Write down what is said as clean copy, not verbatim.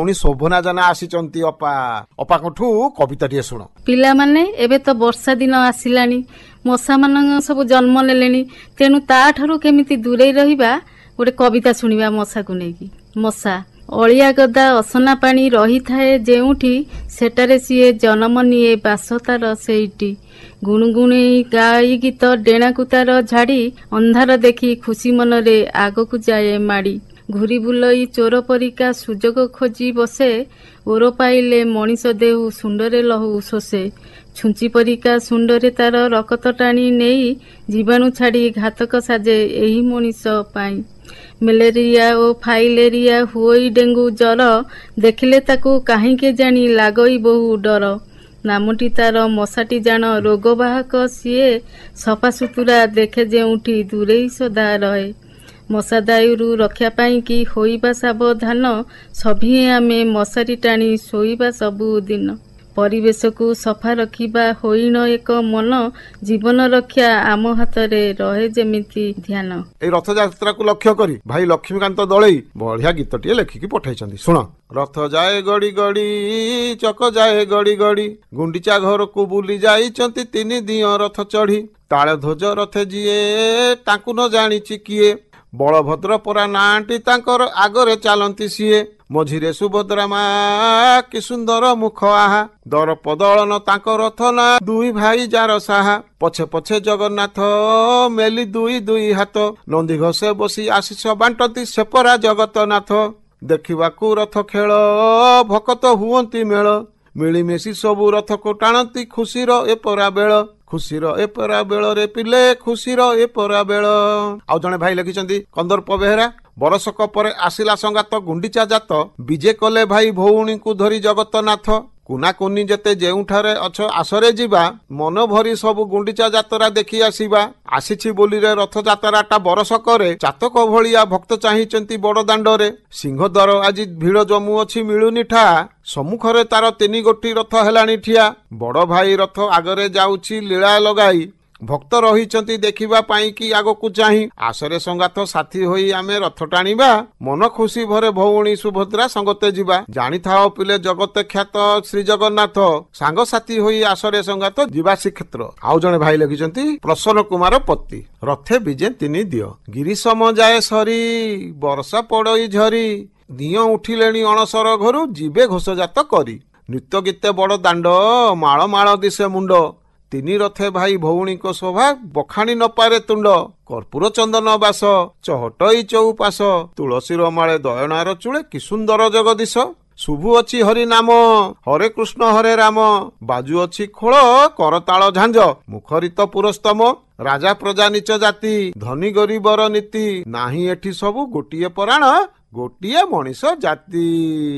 भौणी शोभना जना आसीचंती अपा अपाकठू कविताटिए शुण। पिला माने एबे तो वर्षा दिन आसिलानी, मशा मान सब जन्म नेलेनी, तेणु ताठारू केमिति दूरे रहिबा गोटे कविता शुणिबा मशा को नेकी। मशा अलिया गदा असना पानी रही थाए जेउठी, सेटारे सीए जन्म निए बास तार सेइटी। गुणुगुणी गाई गीत डेणाकू तार झाड़ी, अंधार देखी खुशी मनरे आगकू जाए माड़ी। घुरी बुलई चोर परिका सुजोग खोजी बसे, ओर पाइले मनीष देहु सुंडरे लहु शोषे। छुंची परिका सुंडरे तार रकत टाणी नेई, जीवाणु छाड़ी घातक साजे एही मनीष पाई। मेलेरिया ओ फाइलेरिया हुई डेंगू जर, देखिले ताकू काहीं के जानी लागई बहु डर। नामटी तार मशाटी जान रोगवाहक सीए, सफा सुतुरा देखे जेउठी दूरे सदा रहे। मशा दायुरु रक्षा पाई कि होइबा सावधान, सभी आमे मशारी टाणी शोइबा सबु दिन। परिवेश को सफा रखिबा होइण एक मन, जीवन रक्षा आम हाथ रे रहे जेमिति ध्यान। ए रथ यात्रा को लक्ष्य करी भाई लक्ष्मीकांत दलई बढ़िया गीतटिए लेखिकी पठाइछंती शुण। रथ जाए गड़ी गड़ी चक जाए गड़ी गड़ी, गुंडीचा घर को बुली जाइचंती तीन दियो रथ चढ़ी। ताळे ध्वज रथे जिए तांकु न जानिछि किए, बलभद्र परा नांटी तांकर आगरे चालंती सीए। मझिरे सुभद्रा मा कि सुंदर मुख आहा, दर पदलन तांक रथ ना दुई भाई जार साहा। पछे पछे जगन्नाथ मेली दुई दुई हाथ, नंदी घसे बसी आशीष बांटती सेपरा जगतनाथ। देखिबाकू रथ खेल भकत हुअंती मेल, मिलिमिशि सबु रथ को टाणती खुशीर एपरा बेल। खुशीर एपरा बेल रे पिले खुशीर एपरा बेल। आउ जणे भाई लिखिचंती कंदर्प बेहेरा। बरसक परे आसिला संगात गुंडीचा जात, विजे कले भाई भौणी को धरी जगतनाथ। कुना कुनी जेते जेउठारे अछ आसरे जीवा, मन भरी सब गुंडीचा जातरा देखि आसीबा। आसीछि बोली रे रथ जातराटा बरसकरे, चातक भलिया भक्त चाहिचंती बड़ दांडरे। सिंहद्वार आजि भिड़ जमु अछि मिलुनी ठा, सम्मुखरे तार तीन गोटी रथ हेलानी ठिया। बड़ भाई रथ आगरे जाउछि लीला लगाई, भक्त रहिचंती देखिबा पाई कि आगकू चाही। आसरे संगात साथी होई आमे रथ टाणीबा, मन खुशी भरे भौणी सुभद्रा संगते जीवा। जानी थाओ पिले जगत ख्यात श्री जगन्नाथ, सांग साथी होई आसरे संगात जीवा श्रीक्षेत्र। आउ जणे भाई लिखिचंती प्रसन्न कुमार पति। रथे विजे तिनि दियो, गिरी सम जाए सरी, वर्षा पड़ई झरी। दियो उठिलेणी अणसर घरु, जीवे घोषजात करी। नृत्य गीते बड़ दांड, माळ माळ दिसे मुंड। तिनी रथे भाई भौणी को शोभा, बखाणी न पारे तुंड। कर्पूर चंदन बास, चहटई चौपास। तुलसीर माळे दयनार चूळे, कि सुंदर जगदीश। शुभु अछि हरि नाम, हरे कृष्ण हरे राम। बाजू अछि खोल, करताल झांझ। मुखरित पुरस्तम, राजा प्रजा नीच जाति। धनी गरीबर नीति, नाही एठी सबु गोटिए पराण, गोटिए मनीष जाति।